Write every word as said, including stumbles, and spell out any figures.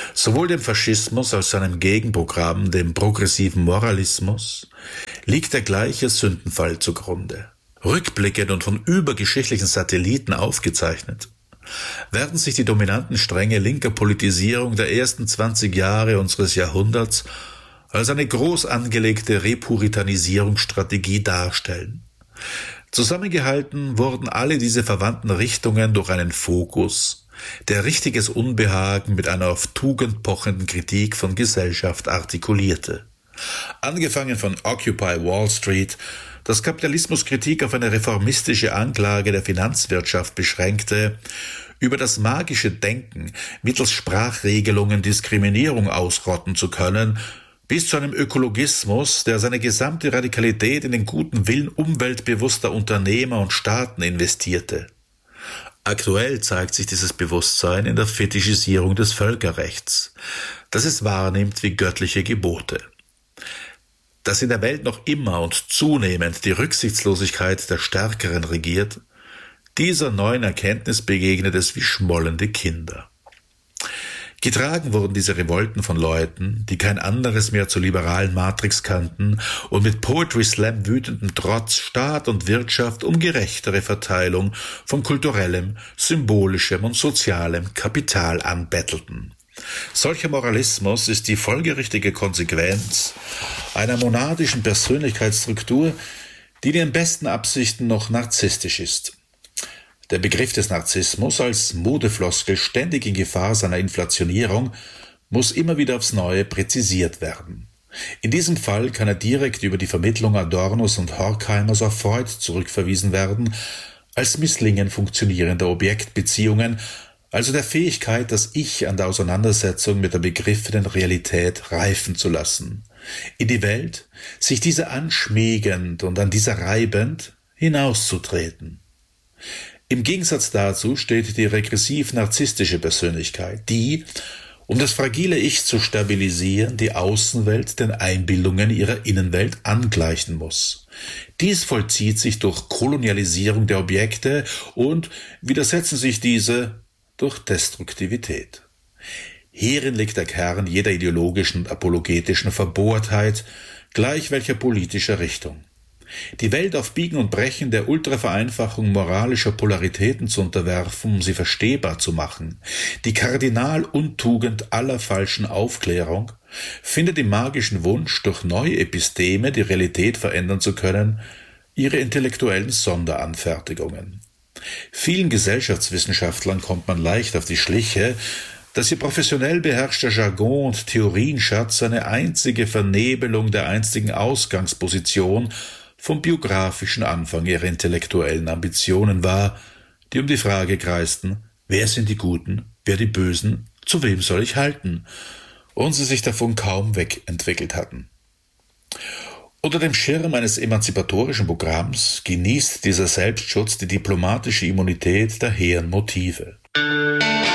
Sowohl dem Faschismus als seinem Gegenprogramm, dem progressiven Moralismus, liegt der gleiche Sündenfall zugrunde. Rückblickend und von übergeschichtlichen Satelliten aufgezeichnet, werden sich die dominanten Stränge linker Politisierung der ersten zwanzig Jahre unseres Jahrhunderts als eine groß angelegte Repuritanisierungsstrategie darstellen. Zusammengehalten wurden alle diese verwandten Richtungen durch einen Fokus, der richtiges Unbehagen mit einer auf Tugend pochenden Kritik von Gesellschaft artikulierte. Angefangen von Occupy Wall Street, das Kapitalismuskritik auf eine reformistische Anklage der Finanzwirtschaft beschränkte, über das magische Denken, mittels Sprachregelungen Diskriminierung ausrotten zu können, bis zu einem Ökologismus, der seine gesamte Radikalität in den guten Willen umweltbewusster Unternehmer und Staaten investierte. Aktuell zeigt sich dieses Bewusstsein in der Fetischisierung des Völkerrechts, das es wahrnimmt wie göttliche Gebote. Dass in der Welt noch immer und zunehmend die Rücksichtslosigkeit der Stärkeren regiert, dieser neuen Erkenntnis begegnet es wie schmollende Kinder. Getragen wurden diese Revolten von Leuten, die kein anderes mehr zur liberalen Matrix kannten und mit Poetry Slam wütendem Trotz Staat und Wirtschaft um gerechtere Verteilung von kulturellem, symbolischem und sozialem Kapital anbettelten. Solcher Moralismus ist die folgerichtige Konsequenz einer monadischen Persönlichkeitsstruktur, die in ihren besten Absichten noch narzisstisch ist. Der Begriff des Narzissmus als Modefloskel ständig in Gefahr seiner Inflationierung muss immer wieder aufs Neue präzisiert werden. In diesem Fall kann er direkt über die Vermittlung Adornos und Horkheimers auf Freud zurückverwiesen werden, als Misslingen funktionierender Objektbeziehungen, also der Fähigkeit, das Ich an der Auseinandersetzung mit der begriffenen Realität reifen zu lassen, in die Welt, sich diese anschmiegend und an dieser reibend hinauszutreten. Im Gegensatz dazu steht die regressiv-narzisstische Persönlichkeit, die, um das fragile Ich zu stabilisieren, die Außenwelt den Einbildungen ihrer Innenwelt angleichen muss. Dies vollzieht sich durch Kolonialisierung der Objekte und widersetzen sich diese durch Destruktivität. Hierin liegt der Kern jeder ideologischen und apologetischen Verbohrtheit, gleich welcher politischer Richtung. Die Welt auf Biegen und Brechen der Ultravereinfachung moralischer Polaritäten zu unterwerfen, um sie verstehbar zu machen, die Kardinaluntugend aller falschen Aufklärung, findet im magischen Wunsch, durch neue Episteme die Realität verändern zu können, ihre intellektuellen Sonderanfertigungen. Vielen Gesellschaftswissenschaftlern kommt man leicht auf die Schliche, dass ihr professionell beherrschter Jargon und Theorienschatz eine einzige Vernebelung der einstigen Ausgangsposition vom biografischen Anfang ihrer intellektuellen Ambitionen war, die um die Frage kreisten, wer sind die Guten, wer die Bösen, zu wem soll ich halten, und sie sich davon kaum wegentwickelt hatten. Unter dem Schirm eines emanzipatorischen Programms genießt dieser Selbstschutz die diplomatische Immunität der hehren Motive.